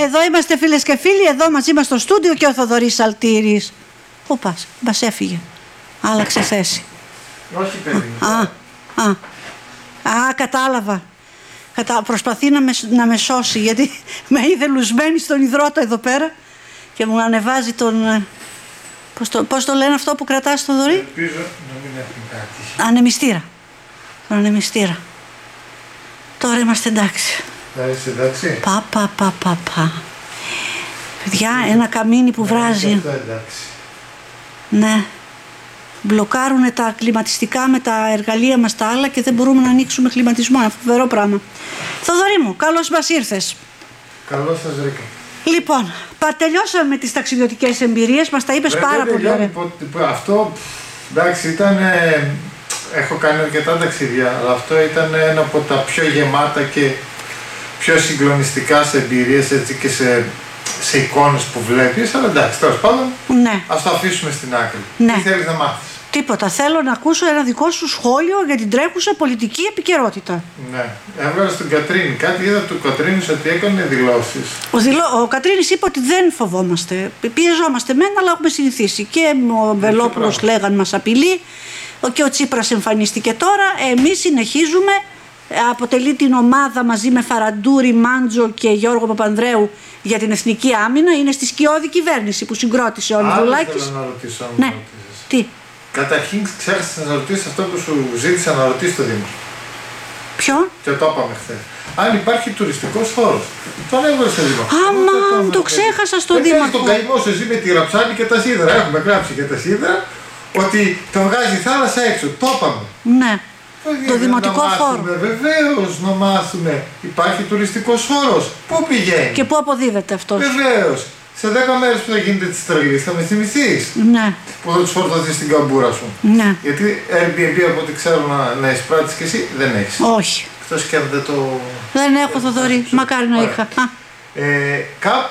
Εδώ είμαστε φίλες και φίλοι, εδώ μαζί μας στο στούντιο και ο Θοδωρής Σαλτήρης. Οπα, μας έφυγε. Άλλαξε θέση. Όχι παιδί. Κατάλαβα. Προσπαθεί να με σώσει, γιατί με είδε λουσμένη στον υδρότα εδώ πέρα και μου ανεβάζει τον... Πώς το λένε αυτό που κρατάς, Θοδωρή? Ελπίζω να μην έχουμε κάτι. Ανεμιστήρα. Τον ανεμιστήρα. Τώρα είμαστε εντάξει. Θα είσαι εντάξει. Πα. Παιδιά, ένα καμίνι που βράζει. Αυτό εντάξει. Ναι. Μπλοκάρουν τα κλιματιστικά με τα εργαλεία μας τα άλλα και δεν μπορούμε να ανοίξουμε κλιματισμό. Είναι φοβερό πράγμα. Θοδωρή μου, καλώς μας ήρθες. Καλώς σας βρήκα. Λοιπόν, τελειώσαμε με τις ταξιδιωτικές εμπειρίες, μας τα είπες πάρα πολύ ωραία. Αυτό, εντάξει, ήταν... Έχω κάνει αρκετά ταξίδια, αλλά αυτό ήταν ένα από τα πιο γεμάτα και πιο συγκλονιστικά σε εμπειρίες, έτσι, και σε εικόνες που βλέπεις, αλλά εντάξει, τέλος πάντων, ναι. Ας το αφήσουμε στην άκρη. Ναι. Τι θέλεις να μάθεις? Τίποτα, θέλω να ακούσω ένα δικό σου σχόλιο για την τρέχουσα πολιτική επικαιρότητα. Ναι, έβγαλα στον Κατρίνη κάτι, είδα του Κατρίνης ότι έκανε δηλώσεις. Ο Κατρίνης είπε ότι δεν φοβόμαστε, πιεζόμαστε μεν, αλλά έχουμε συνηθίσει. Και ο Βελόπουλος λέγαν μας απειλεί, και ο Τσίπρας εμφανίστηκε τώρα. Εμείς συνεχίζουμε, αποτελεί την ομάδα μαζί με Φαραντούρη, Μάντζο και Γιώργο Παπανδρέου για την εθνική άμυνα. Είναι στη σκιώδη κυβέρνηση που συγκρότησε ο Ανδρουλάκης. Θέλω να ρωτήσω, αν ναι. Τι? Καταρχήν ξέχασες να ρωτήσεις αυτό που σου ζήτησα να ρωτήσεις το Δήμο. Ποιον? Και το είπαμε χθες. Αν υπάρχει τουριστικός χώρος. Τον έβγαλε στο Δήμο. Άμα, το ξέχασα στο Δήμο. Δεν τον καημό σου εσύ με τη Ραψάνη και τα σίδερα. Έχουμε γράψει και τα σίδερα ότι το βγάζει η θάλασσα έξω. Το είπαμε. Ναι. Το δημοτικό χώρο. Βεβαίως να μάθουμε. Υπάρχει τουριστικός χώρος. Πού πηγαίνει? Και πού αποδίδεται αυτός? Βεβαίως. Σε 10 μέρες που θα γίνεται της τρελής θα με θυμηθείς. Ναι. Που θα τους φορτωθείς στην καμπούρα σου. Ναι. Γιατί Airbnb από ό,τι ξέρω να εισπράττεις και εσύ δεν έχεις. Όχι. Εκτός και αν δεν το... Δεν έχω, Θοδωρή. Μακάρι να είχα. Κάπου